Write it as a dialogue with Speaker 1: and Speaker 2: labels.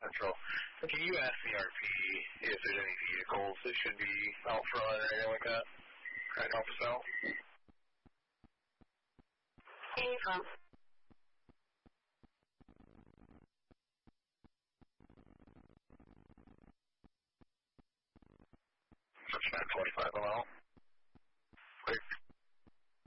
Speaker 1: Central. Can you ask the RP if there's any vehicles that should be out front or anything like that? Trying to help us out.
Speaker 2: Ava.
Speaker 1: Search 925 below.